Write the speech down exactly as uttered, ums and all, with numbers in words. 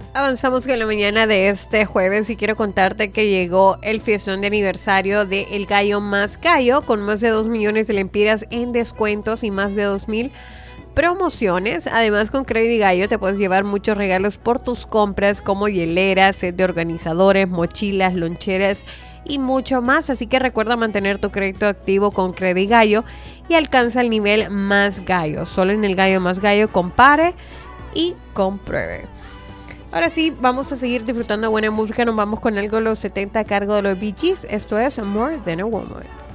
Avanzamos con la mañana de este jueves y quiero contarte que llegó el fiestón de aniversario de El Gallo Más Gallo con más de dos millones de lempiras en descuentos y más de dos mil promociones. Además, con Credit Gallo te puedes llevar muchos regalos por tus compras como hieleras, set de organizadores, mochilas, loncheras y mucho más. Así que recuerda mantener tu crédito activo con Credit Gallo y alcanza el nivel Más Gallo. Solo en El Gallo Más Gallo compare y compruebe. Ahora sí, vamos a seguir disfrutando de buena música. Nos vamos con algo de los setenta a cargo de los Bee Gees. Esto es More Than a Woman.